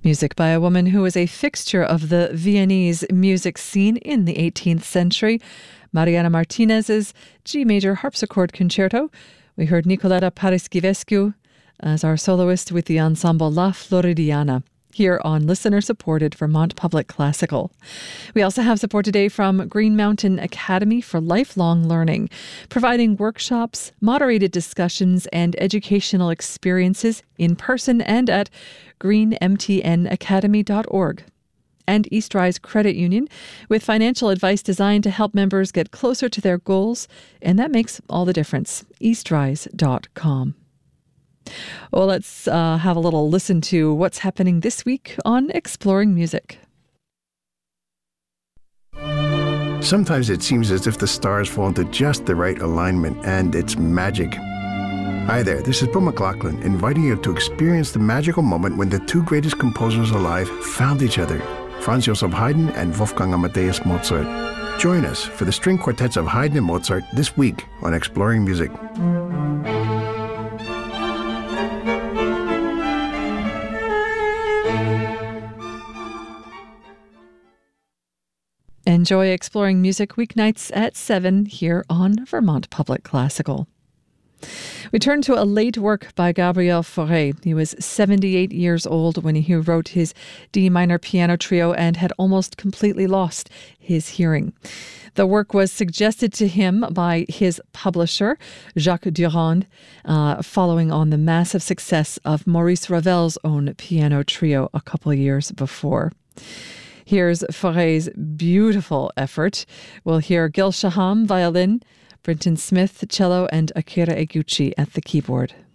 Music by a woman who was a fixture of the Viennese music scene in the 18th century. Mariana Martinez's G major harpsichord concerto. We heard Nicoletta Paraschivescu as our soloist with the ensemble La Floridiana, here on listener-supported Vermont Public Classical. We also have support today from Green Mountain Academy for Lifelong Learning, providing workshops, moderated discussions, and educational experiences in person and at greenmtnacademy.org. And Eastrise Credit Union, with financial advice designed to help members get closer to their goals, and that makes all the difference. Eastrise.com. Well, let's have a little listen to what's happening this week on Exploring Music. Sometimes it seems as if the stars fall into just the right alignment, and it's magic. Hi there, this is Bill McLaughlin, inviting you to experience the magical moment when the two greatest composers alive found each other, Franz Joseph Haydn and Wolfgang Amadeus Mozart. Join us for the string quartets of Haydn and Mozart this week on Exploring Music. Enjoy Exploring Music weeknights at 7 here on Vermont Public Classical. We turn to a late work by Gabriel Fauré. He was 78 years old when he wrote his D minor piano trio and had almost completely lost his hearing. The work was suggested to him by his publisher, Jacques Durand, following on the massive success of Maurice Ravel's own piano trio a couple years before. Here's Fauré's beautiful effort. We'll hear Gil Shaham, violin, Brinton Smith, cello, and Akira Eguchi at the keyboard.